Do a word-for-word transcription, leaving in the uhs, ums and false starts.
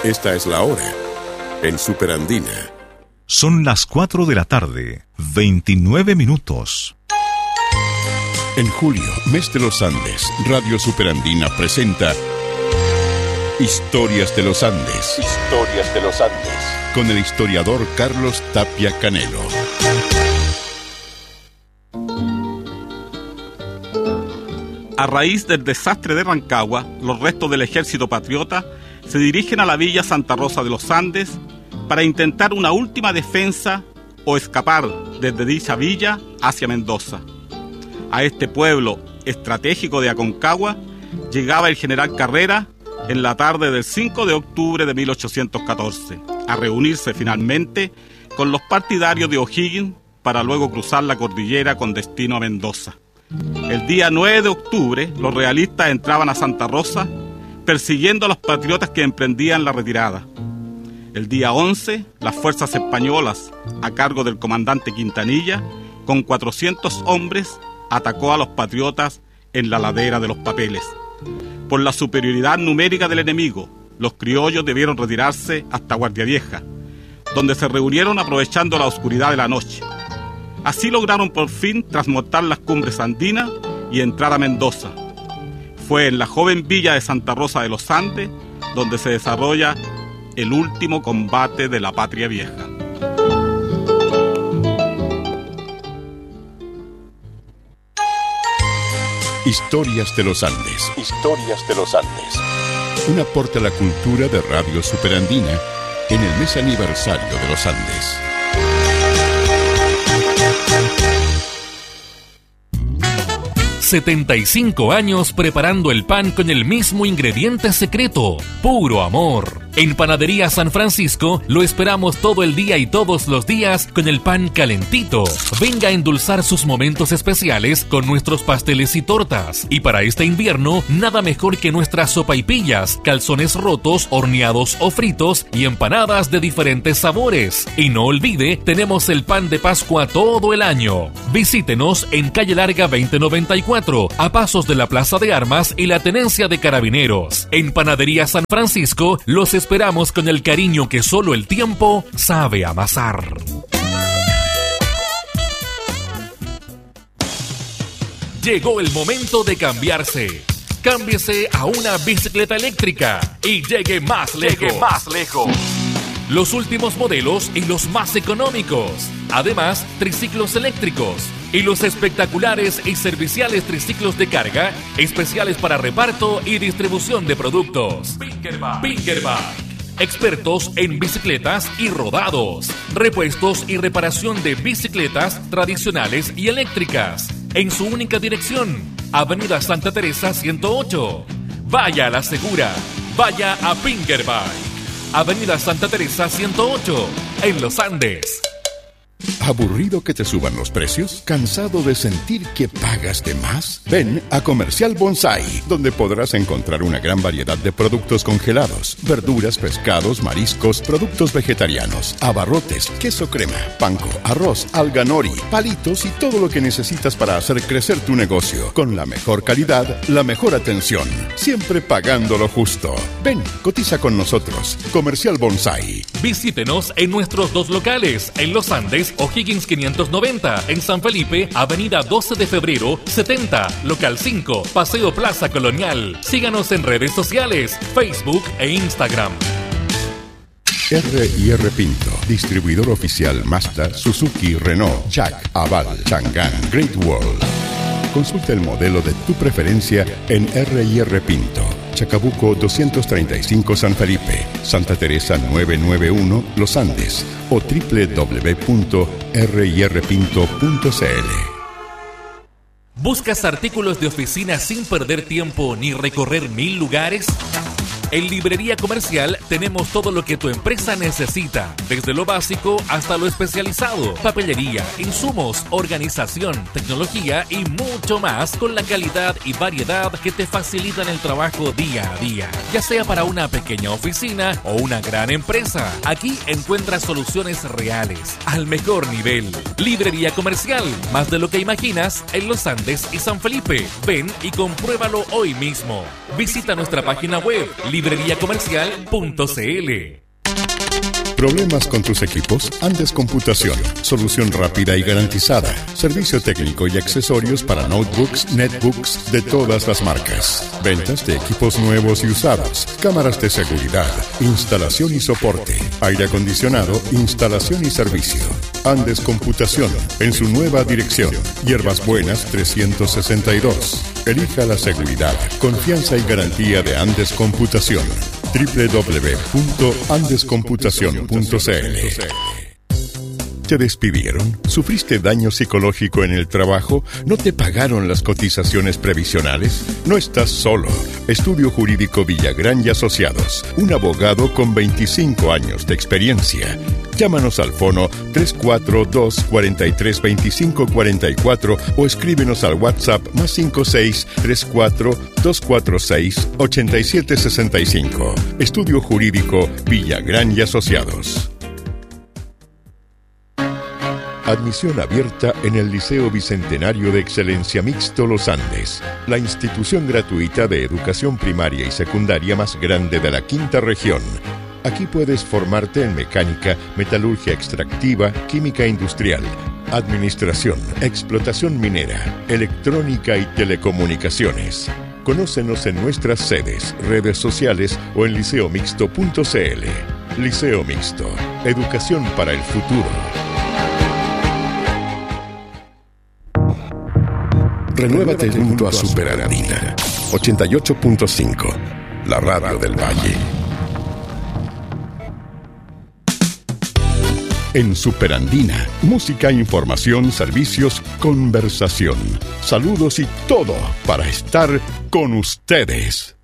Esta es la hora en Superandina. Son las cuatro de la tarde, veintinueve minutos. En julio, mes de los Andes, Radio Superandina presenta Historias de los Andes. Historias de los Andes. Con el historiador Carlos Tapia Canelo. A raíz del desastre de Rancagua, los restos del ejército patriota se dirigen a la villa Santa Rosa de los Andes para intentar una última defensa o escapar desde dicha villa hacia Mendoza. A este pueblo estratégico de Aconcagua llegaba el general Carrera en la tarde del cinco de octubre de mil ochocientos catorce, a reunirse finalmente con los partidarios de O'Higgins para luego cruzar la cordillera con destino a Mendoza. El día nueve de octubre, los realistas entraban a Santa Rosa persiguiendo a los patriotas que emprendían la retirada. El día once, las fuerzas españolas, a cargo del comandante Quintanilla, con cuatrocientos hombres, atacó a los patriotas en la ladera de los Papeles. Por la superioridad numérica del enemigo, los criollos debieron retirarse hasta Guardia Vieja, donde se reunieron aprovechando la oscuridad de la noche. Así lograron por fin trasmontar las cumbres andinas y entrar a Mendoza. Fue en la joven villa de Santa Rosa de los Andes donde se desarrolla el último combate de la Patria Vieja. Historias de los Andes. Historias de los Andes. Un aporte a la cultura de Radio Superandina en el mes aniversario de los Andes. setenta y cinco años preparando el pan con el mismo ingrediente secreto, puro amor. En Panadería San Francisco lo esperamos todo el día y todos los días con el pan calentito. Venga a endulzar sus momentos especiales con nuestros pasteles y tortas. Y para este invierno, nada mejor que nuestras sopaipillas, calzones rotos, horneados o fritos y empanadas de diferentes sabores. Y no olvide, tenemos el pan de Pascua todo el año. Visítenos en Calle Larga veinte noventa y cuatro, a pasos de la Plaza de Armas y la Tenencia de Carabineros. En Panadería San Francisco los esperamos con el cariño que solo el tiempo sabe amasar. Llegó el momento de cambiarse. Cámbiese a una bicicleta eléctrica y llegue más lejos. Llegue más lejos. Los últimos modelos y los más económicos. Además, triciclos eléctricos y los espectaculares y serviciales triciclos de carga, especiales para reparto y distribución de productos. Pinkerback. Pinkerback. Expertos en bicicletas y rodados. Repuestos y reparación de bicicletas tradicionales y eléctricas. En su única dirección, Avenida Santa Teresa ciento ocho. Vaya a la segura. Vaya a Pinkerback. Avenida Santa Teresa ciento ocho, en Los Andes. ¿Aburrido que te suban los precios? ¿Cansado de sentir que pagas de más? Ven a Comercial Bonsai, donde podrás encontrar una gran variedad de productos congelados, verduras, pescados, mariscos, productos vegetarianos, abarrotes, queso crema, panko, arroz, alga nori, palitos y todo lo que necesitas para hacer crecer tu negocio. Con la mejor calidad, la mejor atención, siempre pagando lo justo. Ven, cotiza con nosotros. Comercial Bonsai. Visítenos en nuestros dos locales, en Los Andes, O'Higgins quinientos noventa, en San Felipe, Avenida doce de febrero setenta, Local cinco, Paseo Plaza Colonial. Síganos en redes sociales, Facebook e Instagram. R y R Pinto, distribuidor oficial Mazda, Suzuki, Renault, Jack, Aval, Chang'an, Great Wall. Consulta el modelo de tu preferencia en R y R Pinto, Chacabuco doscientos treinta y cinco San Felipe, Santa Teresa novecientos noventa y uno Los Andes o doble u doble u doble u punto r y r pinto punto c l. ¿Buscas artículos de oficina sin perder tiempo ni recorrer mil lugares? En Librería Comercial tenemos todo lo que tu empresa necesita, desde lo básico hasta lo especializado, papelería, insumos, organización, tecnología y mucho más, con la calidad y variedad que te facilitan el trabajo día a día. Ya sea para una pequeña oficina o una gran empresa, aquí encuentras soluciones reales, al mejor nivel. Librería Comercial, más de lo que imaginas, en Los Andes y San Felipe. Ven y compruébalo hoy mismo. Visita nuestra página web librería comercial punto c l. ¿Problemas con tus equipos? Andes Computación. Solución rápida y garantizada. Servicio técnico y accesorios para notebooks, netbooks de todas las marcas. Ventas de equipos nuevos y usados. Cámaras de seguridad. Instalación y soporte. Aire acondicionado. Instalación y servicio. Andes Computación. En su nueva dirección. Hierbas Buenas trescientos sesenta y dos. Elija la seguridad, confianza y garantía de Andes Computación. doble u doble u doble u punto andes computación punto c l. ¿Te despidieron? ¿Sufriste daño psicológico en el trabajo? ¿No te pagaron las cotizaciones previsionales? No estás solo. Estudio Jurídico Villagrán y Asociados. Un abogado con veinticinco años de experiencia. Llámanos al fono tres cuatro dos, cuatro tres, dos cinco cuatro cuatro o escríbenos al WhatsApp más cinco seis, tres cuatro, dos cuatro seis, ocho siete seis cinco. Estudio Jurídico Villagrán y Asociados. Admisión abierta en el Liceo Bicentenario de Excelencia Mixto Los Andes, la institución gratuita de educación primaria y secundaria más grande de la quinta región. Aquí puedes formarte en mecánica, metalurgia extractiva, química industrial, administración, explotación minera, electrónica y telecomunicaciones. Conócenos en nuestras sedes, redes sociales o en liceo mixto punto c l. Liceo Mixto, educación para el futuro. Renuévate junto a Superandina ochenta y ocho punto cinco, la radio del Valle. En Superandina, música, información, servicios, conversación, saludos y todo para estar con ustedes.